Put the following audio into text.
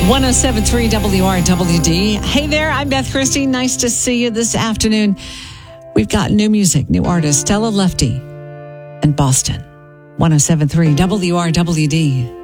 107.3 WRWD. Hey there, I'm Beth Christie. Nice to see you this afternoon. We've got new music, new artists, Stella Lefty and Boston. 107.3 WRWD.